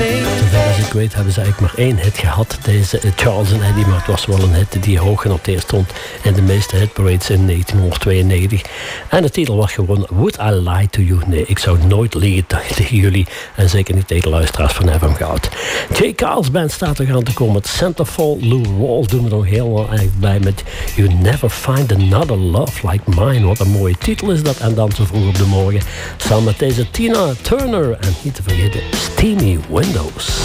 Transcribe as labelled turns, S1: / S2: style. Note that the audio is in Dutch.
S1: Zover als ik weet hebben ze eigenlijk maar één hit gehad, deze Charles en Eddie, maar het was wel een hit die hoog genoteerd stond in de meeste hitparades in 1992. En de titel was gewoon Would I Lie to You? Nee, ik zou nooit liegen tegen jullie en zeker niet tegen de luisteraars van FM Goud. J. Carl's band staat er aan te komen. Het Centerfold Lou Rawls doen we nog helemaal eigenlijk blij met You Never Find Another Love Like Mine. Wat een mooie titel is dat. En dan zo vroeg op de morgen samen met deze Tina Turner en niet te vergeten Steamy Windows.